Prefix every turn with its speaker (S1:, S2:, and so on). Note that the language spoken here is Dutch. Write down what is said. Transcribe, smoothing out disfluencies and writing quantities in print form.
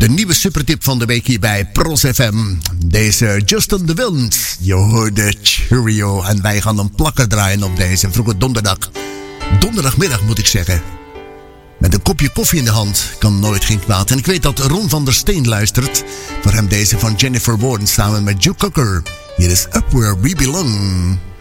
S1: De nieuwe supertip van de week hier bij Pros FM. Deze Justin de Wind. Je hoorde Cheerio. En wij gaan een plakker draaien op deze vroege donderdag. Donderdagmiddag moet ik zeggen. Met een kopje koffie in de hand kan nooit geen kwaad. En ik weet dat Ron van der Steen luistert. Voor hem deze van Jennifer Warden samen met Joe Cocker. Hier is Up Where We Belong.